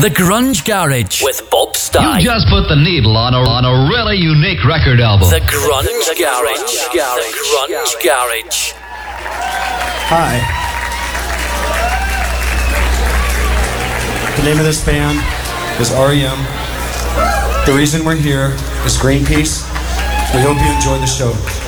The Grunge Garage with Bob Stein. You just put the needle on a really unique record album. The Grunge Garage. The Grunge Garage. Hi. The name of this band is REM. The reason we're here is Greenpeace. We hope you enjoy the show.